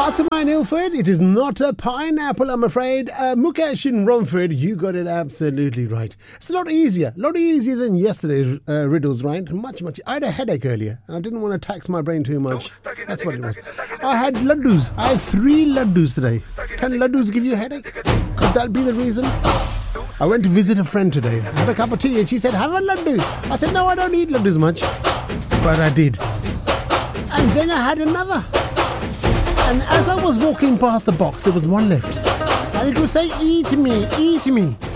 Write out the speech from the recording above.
Fatima in Ilford, it is not a pineapple, I'm afraid. Mukesh in Romford, you got it absolutely right. It's a lot easier than yesterday's riddles, right? Much. I had a headache earlier, and I didn't want to tax my brain too much. That's what it was. I had laddus. I had 3 laddus today. Can laddus give you a headache? Could that be the reason? I went to visit a friend today. I had a cup of tea, and she said, have a laddu. I said, no, I don't eat laddus much. But I did. And then I had another. And as I was walking past the box, there was one left. And it would say, eat me, eat me.